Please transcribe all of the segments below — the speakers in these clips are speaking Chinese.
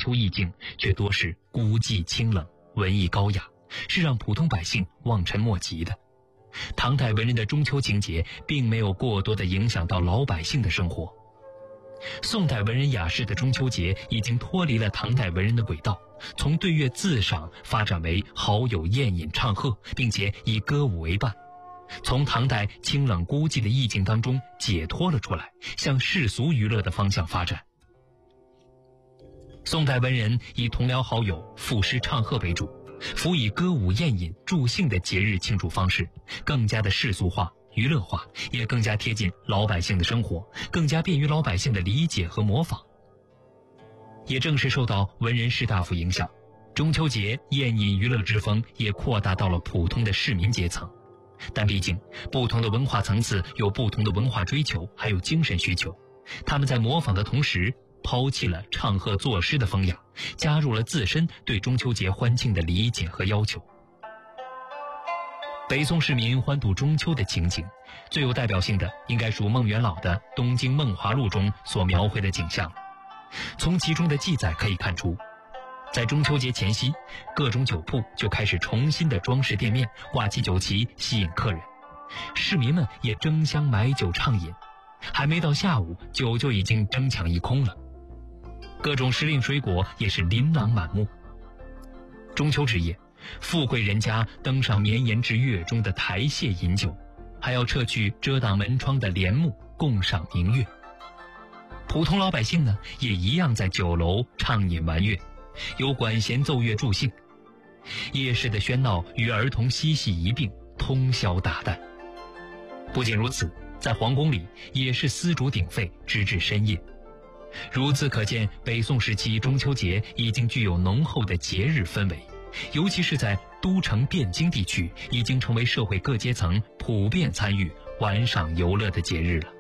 秋意境却多是孤寂清冷、文艺高雅，是让普通百姓望尘莫及的。唐代文人的中秋情节并没有过多的影响到老百姓的生活。宋代文人雅士的中秋节已经脱离了唐代文人的轨道，从对月自赏发展为好友宴饮唱和，并且以歌舞为伴，从唐代清冷孤寂的意境当中解脱了出来，向世俗娱乐的方向发展。宋代文人以同僚好友、赋诗唱和为主，辅以歌舞宴饮助兴的节日庆祝方式，更加的世俗化、娱乐化，也更加贴近老百姓的生活，更加便于老百姓的理解和模仿。也正是受到文人士大夫影响，中秋节宴饮娱乐之风也扩大到了普通的市民阶层。但毕竟不同的文化层次有不同的文化追求，还有精神需求，他们在模仿的同时，抛弃了唱和作诗的风雅，加入了自身对中秋节欢庆的理解和要求。北宋市民欢度中秋的情景，最有代表性的应该属孟元老的《东京梦华录》中所描绘的景象。从其中的记载可以看出，在中秋节前夕，各种酒铺就开始重新的装饰店面，挂起酒旗吸引客人，市民们也争相买酒畅饮，还没到下午，酒就已经争抢一空了。各种时令水果也是琳琅满目。中秋之夜，富贵人家登上绵延至月中的台榭饮酒，还要撤去遮挡门窗的帘幕，共赏明月。普通老百姓呢，也一样在酒楼畅饮玩乐，有管弦奏乐助兴。夜市的喧闹与儿童嬉戏一并，通宵达旦。不仅如此，在皇宫里也是丝竹鼎沸，直至深夜。如此可见，北宋时期中秋节已经具有浓厚的节日氛围，尤其是在都城汴京地区，已经成为社会各阶层普遍参与玩赏游乐的节日了。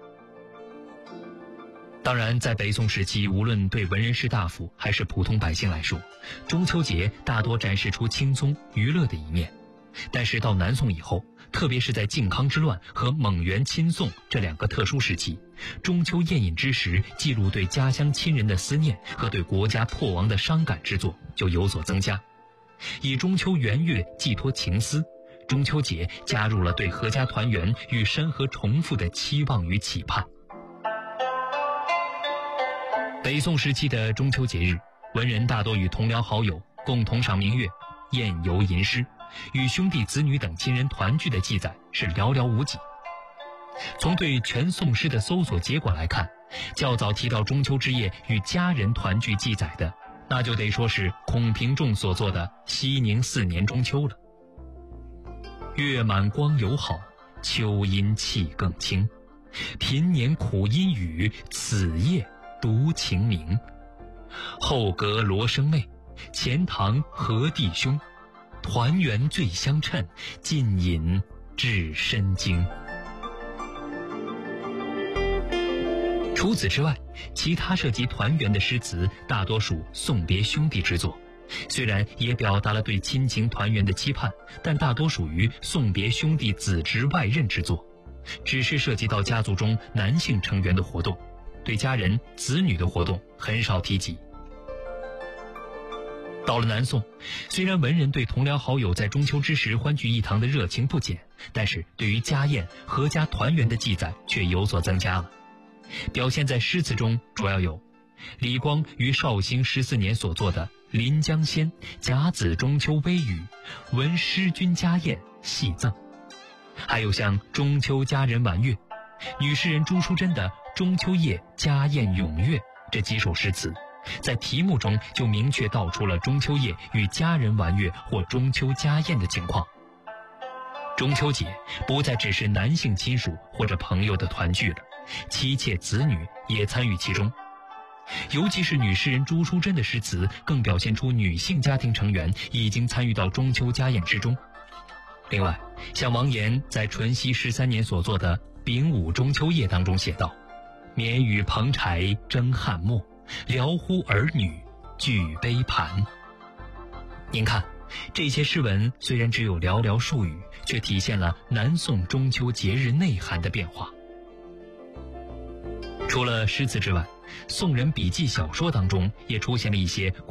当然，在北宋时期，无论对文人士大夫还是普通百姓来说，中秋节大多展示出轻松娱乐的一面。但是到南宋以后，特别是在靖康之乱和蒙元亲宋这两个特殊时期，中秋宴饮之时记录对家乡亲人的思念和对国家破亡的伤感之作就有所增加。以中秋圆月寄托情思，中秋节加入了对阖家团圆与山河重复的期望与期盼。北宋时期的中秋节日，文人大多与同僚好友共同赏明月、宴游吟诗，与兄弟子女等亲人团聚的记载是寥寥无几。从对全宋诗的搜索结果来看，较早提到中秋之夜与家人团聚记载的，那就得说是孔平仲所作的《熙宁4年中秋》了。月满光犹好，秋阴气更清。贫年苦阴雨，此夜独晴明。后阁罗生妹，前堂何弟兄。团圆最相称，尽饮至深经。除此之外，其他涉及团圆的诗词大多属送别兄弟之作，虽然也表达了对亲情团圆的期盼，但大多属于送别兄弟子侄外任之作，只是涉及到家族中男性成员的活动，对家人子女的活动很少提及。到了南宋，虽然文人对同僚好友在中秋之时欢聚一堂的热情不减，但是对于家宴、阖家团圆的记载却有所增加了。表现在诗词中主要有李光于绍兴14年所作的《临江仙·甲子中秋微雨》，闻诗君家宴细赠；还有像中秋佳人婉月、女诗人朱淑珍的《中秋夜家宴咏月》这几首诗词，在题目中就明确道出了中秋夜与家人玩月或中秋家宴的情况。中秋节不再只是男性亲属或者朋友的团聚了，妻妾子女也参与其中。尤其是女诗人朱淑珍的诗词，更表现出女性家庭成员已经参与到中秋家宴之中。另外，像王岩在淳熙13年所作的《丙午中秋夜》当中写道：免与蓬柴争汉末，聊乎儿女举杯盘。您看，这些诗文虽然只有寥寥数语，却体现了南宋中秋节日内涵的变化。除了诗词之外，宋人笔记小说当中也出现了一些